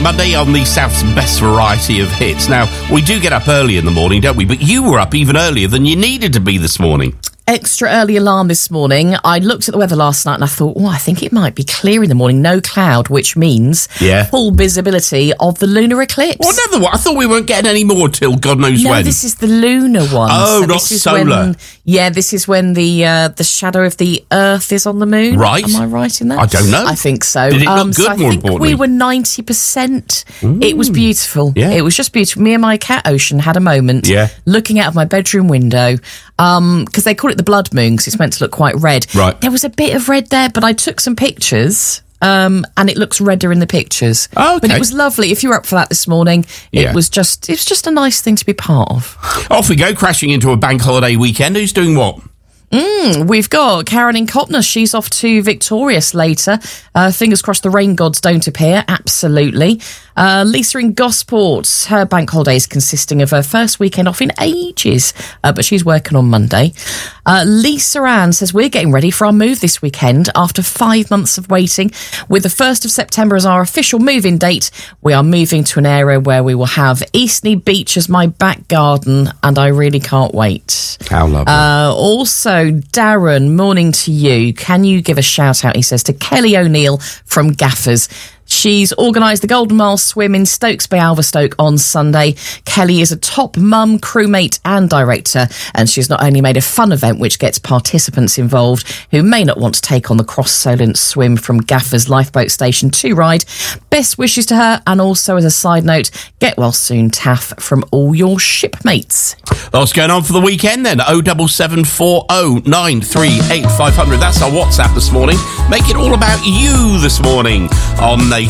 Monday on the South's best variety of hits. Now, we do get up early in the morning, don't we? But you were up even earlier than you needed to be this morning. Extra early alarm this morning. I looked at the weather last night and I thought, I think it might be clear in the morning. No cloud, which means full visibility of the lunar eclipse. Well, another one. I thought we weren't getting any more till God knows when. No, this is the lunar one. Oh, so not solar. This is when the shadow of the Earth is on the moon. Right. Am I right in that? I don't know. I think so. Did it look good, so more I think importantly? we were 90%. It was beautiful. Yeah. It was just beautiful. Me and my cat Ocean had a moment looking out of my bedroom window because they call it the blood moon because it's meant to look quite red. Right. There was a bit of red there, but I took some pictures and it looks redder in the pictures. Oh, okay. But it was lovely. If you were up for that this morning, it was just a nice thing to be part of. Off we go, crashing into a bank holiday weekend. Who's doing what? We've got Karen in Copner. She's off to Victorious later. Fingers crossed the rain gods don't appear. Absolutely. Lisa in Gosport. Her bank holiday is consisting of her first weekend off in ages, but she's working on Monday. Lisa Ann says we're getting ready for our move this weekend after 5 months of waiting. With the 1st of September as our official move-in date, we are moving to an area where we will have Eastney Beach as my back garden, and I really can't wait. How lovely. Also, Darren, morning to you. Can you give a shout out, he says, to Kelly O'Neill from Gaffers? She's organised the Golden Mile swim in Stokes Bay Alverstoke on Sunday. Kelly is a top mum, crewmate and director, and she's not only made a fun event which gets participants involved who may not want to take on the Cross Solent swim from Gaffers Lifeboat Station to ride. Best wishes to her, and also as a side note, get well soon, Taff, from all your shipmates. What's going on for the weekend then? 07740 938 500. That's our WhatsApp this morning. Make it all about you this morning on